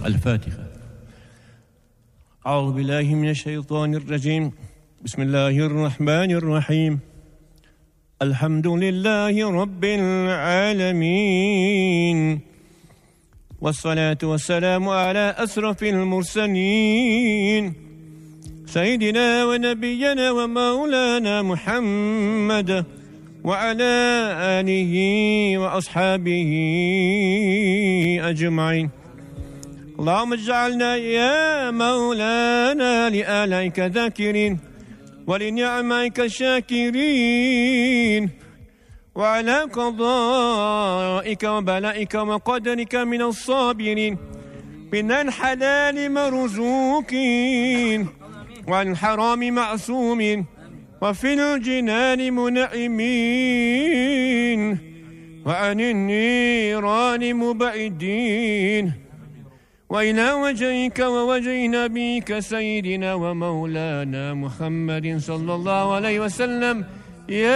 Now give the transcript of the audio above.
الفاتحة. أعوذ بالله من الشيطان الرجيم. بسم الله الرحمن الرحيم. الحمد لله رب العالمين، والصلاة والسلام على أشرف المرسلين، سيدنا ونبينا ومولانا محمد وعلى آله وأصحابه أجمعين. اللهم اجعلنا يا مولانا لآلائك ذاكرين، ولنعمائك شاكرين، وعلى قضائك وبلائك وقدرك من الصابرين، من الحلال مرزوقين، وعن الحرام معصومين، وفي الجنان منعمين، وعن النيران مبعدين، وإلى وجهك ووجه نبيك سيدنا ومولانا محمد صلى الله عليه وسلم. يا